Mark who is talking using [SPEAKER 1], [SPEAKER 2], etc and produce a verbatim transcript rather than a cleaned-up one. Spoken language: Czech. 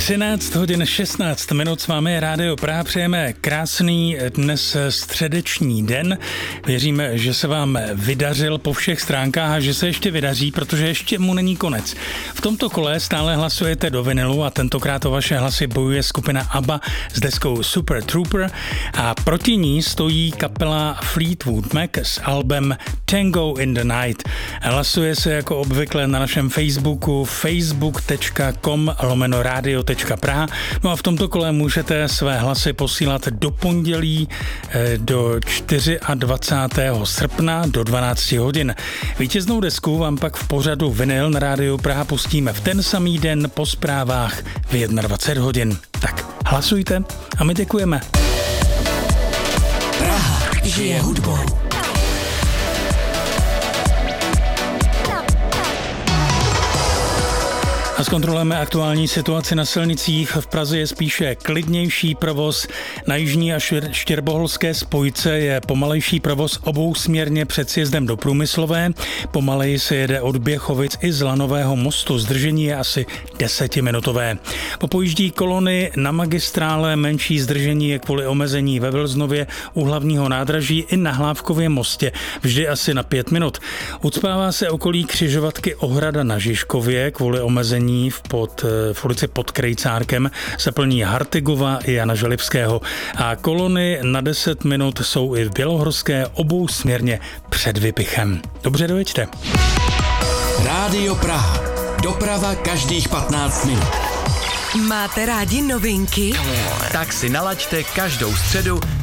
[SPEAKER 1] třináct hodin šestnáct minut, s vámi je Rádio Praha, přejeme krásný dnes středeční den. Věříme, že se vám vydařil po všech stránkách a že se ještě vydaří, protože ještě mu není konec. V tomto kole stále hlasujete do vinilu a tentokrát o vaše hlasy bojuje skupina ABBA s deskou Super Trooper a proti ní stojí kapela Fleetwood Mac s albem Tango in the Night. Hlasuje se jako obvykle na našem Facebooku facebook tečka com lomeno radio tečka praha. No a v tomto kole můžete své hlasy posílat do pondělí do dvacátého čtvrtého srpna do dvanáct hodin. Vítěznou desku vám pak v pořadu Vinyl na Rádiu Praha pustíme v ten samý den po zprávách v dvacet jedna hodin. Tak hlasujte a my děkujeme.
[SPEAKER 2] Praha žije hudbou.
[SPEAKER 1] A zkontrolujeme aktuální situaci na silnicích. V Praze je spíše klidnější provoz. Na jižní a štěrboholské spojce je pomalejší provoz obousměrně před sjezdem do Průmyslové. Pomaleji se jede od Běchovic i z Lanového mostu. Zdržení je asi desetiminutové. Popojíždí kolony na magistrále, menší zdržení je kvůli omezení ve Vilznově u hlavního nádraží i na Hlávkově mostě. Vždy asi na pět minut. Ucpává se okolí křižovatky Ohrada na Žižkově kvůli omezení v, pod, v ulici pod Krejcárkem se plní Hartigova i Jana Želivského a kolony na deset minut jsou i v Bělohorské obousměrně před Vypichem. Dobře, dojeďte.
[SPEAKER 2] Rádio Praha. Doprava každých patnáct minut.
[SPEAKER 3] Máte rádi novinky?
[SPEAKER 4] Tak si nalaďte každou středu